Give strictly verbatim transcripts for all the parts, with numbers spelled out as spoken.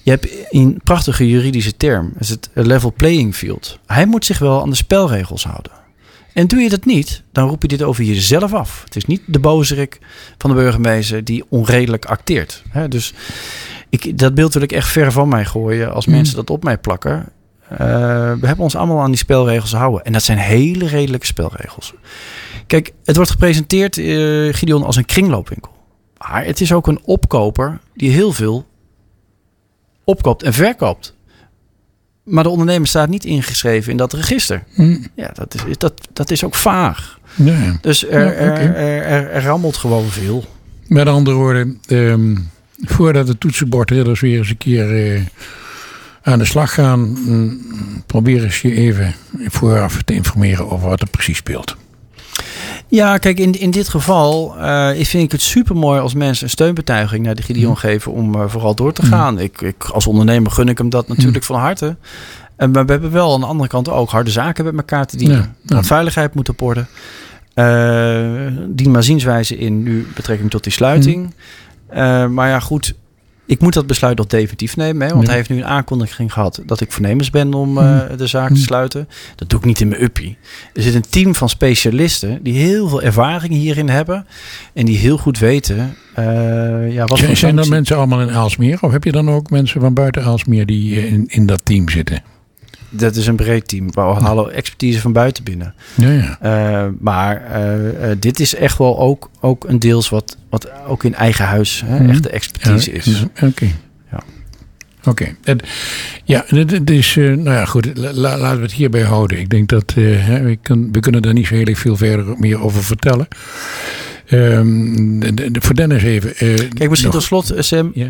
je hebt een prachtige juridische term. Dat is het level playing field. Hij moet zich wel aan de spelregels houden. En doe je dat niet, dan roep je dit over jezelf af. Het is niet de bozerik van de burgemeester die onredelijk acteert. He, dus ik, dat beeld wil ik echt ver van mij gooien als mm. mensen dat op mij plakken. Uh, we hebben ons allemaal aan die spelregels houden. En dat zijn hele redelijke spelregels. Kijk, het wordt gepresenteerd, uh, Gideon, als een kringloopwinkel. Maar het is ook een opkoper die heel veel opkoopt en verkoopt. Maar de ondernemer staat niet ingeschreven in dat register. Mm. Ja, dat is, dat, dat is ook vaag. Ja, ja. Dus er, ja, okay. er, er, er, er rammelt gewoon veel. Met andere woorden, um, voordat de toetsenbordridders weer eens een keer uh, aan de slag gaan, um, probeer eens je even vooraf te informeren over wat er precies speelt. Ja, kijk, in, in dit geval uh, vind ik het supermooi als mensen een steunbetuiging naar de Gideon mm. geven om uh, vooral door te gaan. Mm. Ik, ik, als ondernemer gun ik hem dat natuurlijk mm. van harte. En, maar we hebben wel aan de andere kant ook harde zaken met elkaar te dienen. Ja, ja. Want veiligheid moet op orde. Uh, dien maar zienswijze in nu betrekking tot die sluiting. Mm. Uh, maar ja, goed. Ik moet dat besluit nog definitief nemen. Hè, want ja. hij heeft nu een aankondiging gehad dat ik voornemens ben om uh, de zaak te sluiten. Dat doe ik niet in mijn uppie. Er zit een team van specialisten die heel veel ervaring hierin hebben. En die heel goed weten. Uh, ja, wat zijn zijn dat mensen allemaal in Aalsmeer? Of heb je dan ook mensen van buiten Aalsmeer die in, in dat team zitten? Dat is een breed team. We halen expertise van buiten binnen. Ja, ja. Uh, maar uh, uh, dit is echt wel ook, ook een deels wat, wat ook in eigen huis hè, mm. echt de expertise ja, is. Ja, Oké. Okay. Ja. Oké. Okay. Ja, het is... Uh, nou ja, goed. La, laten we het hierbij houden. Ik denk dat... Uh, hè, we, kun, we kunnen daar niet zo heel erg veel verder meer over vertellen. Um, de, de, voor Dennis even... Uh, Kijk, misschien nog, tot slot, Sam... Yeah.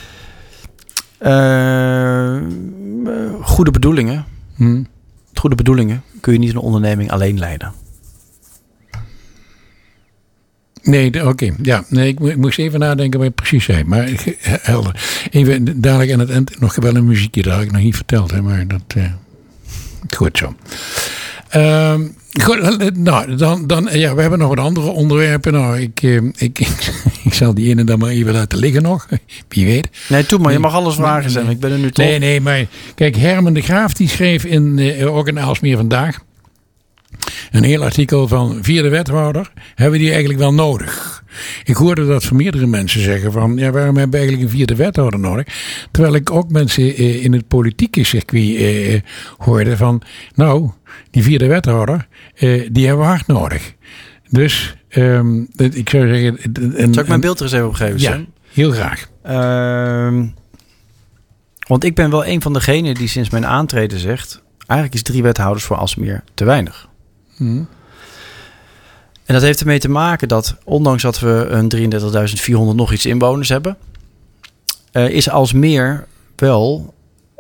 Uh, goede bedoelingen. Hmm. Goede bedoelingen kun je niet een onderneming alleen leiden. Nee, oké. Okay, ja, nee, ik, ik moest even nadenken wat je precies zei. Maar helder. Even dadelijk aan het eind nog wel een muziekje. Dat had ik nog niet verteld. Hè, maar dat... Uh, goed zo. Um, Goed, nou, dan, dan, ja, we hebben nog wat andere onderwerpen. Nou, ik, ik, ik, ik zal die ene dan maar even laten liggen nog. Wie weet. Nee, toe maar. Je mag alles vragen zijn. Ik ben er nu toch. Nee, nee, maar kijk, Herman de Graaf die schreef in, uh, ook in Aalsmeer Vandaag een heel artikel van vierde wethouder. Hebben we die eigenlijk wel nodig? Ik hoorde dat van meerdere mensen zeggen van, ja, waarom hebben we eigenlijk een vierde wethouder nodig? Terwijl ik ook mensen uh, in het politieke circuit uh, hoorde van, nou, die vierde wethouder, uh, die hebben we hard nodig. Dus, um, ik zou zeggen... Een, Zal ik mijn beeld er eens even opgeven? Ja, heel graag. Uh, want ik ben wel een van degenen die sinds mijn aantreden zegt, eigenlijk is drie wethouders voor Aalsmeer te weinig. Hmm. En dat heeft ermee te maken dat, ondanks dat we een drieëndertigduizend vierhonderd nog iets inwoners hebben, uh, is Aalsmeer wel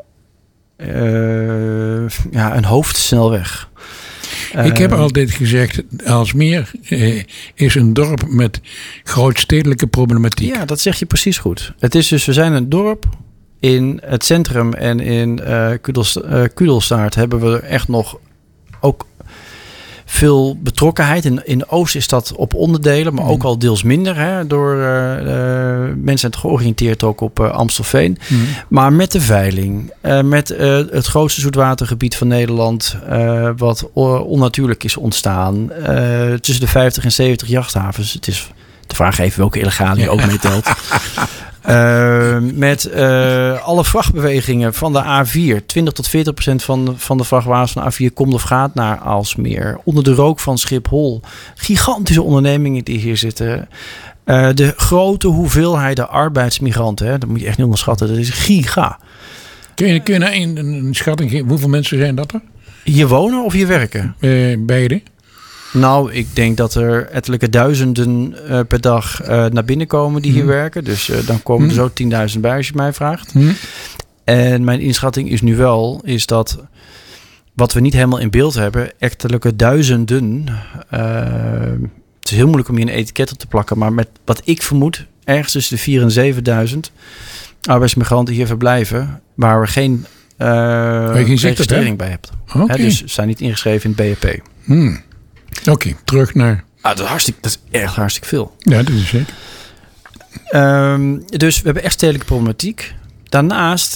uh, ja, een hoofdsnelweg. Uh, Ik heb altijd gezegd, Aalsmeer uh, is een dorp met grootstedelijke problematiek. Ja, dat zeg je precies goed. Het is dus, we zijn een dorp. In het centrum en in uh, Kudels, uh, Kudelstaart hebben we echt nog ook veel betrokkenheid. In, in Oost is dat op onderdelen, maar mm. ook al deels minder. Hè, door uh, uh, mensen zijn georiënteerd ook op uh, Amstelveen. Mm. Maar met de veiling, uh, met uh, het grootste zoetwatergebied van Nederland, uh, wat onnatuurlijk is ontstaan. Uh, tussen de vijftig en zeventig jachthavens. Het is de vraag even welke illegale je ook meetelt. Uh, met uh, alle vrachtbewegingen van de A vier. twintig tot veertig procent van, van de vrachtwagens van de A vier komt of gaat naar Aalsmeer. Onder de rook van Schiphol. Gigantische ondernemingen die hier zitten. Uh, de grote hoeveelheid arbeidsmigranten. Hè, dat moet je echt niet onderschatten. Dat is giga. Kun je, kun je nou een, een schatting geven? Hoeveel mensen zijn dat er? Hier wonen of hier werken? Uh, beide. Nou, ik denk dat er ettelijke duizenden uh, per dag uh, naar binnen komen die hier hmm. werken. Dus uh, dan komen hmm. er zo tienduizend bij als je mij vraagt. Hmm. En mijn inschatting is nu wel, is dat wat we niet helemaal in beeld hebben, ettelijke duizenden. Uh, het is heel moeilijk om hier een etiket op te plakken, maar met wat ik vermoed, ergens tussen de vier en zevenduizend arbeidsmigranten hier verblijven, waar we geen uh, registrering bij hebben. Okay. Hè, dus ze zijn niet ingeschreven in het B H P. Hmm. Oké, okay, terug naar... Ah, dat, is hartstikke, dat is echt hartstikke veel. Ja, dat is zeker. Um, dus we hebben echt stedelijke problematiek. Daarnaast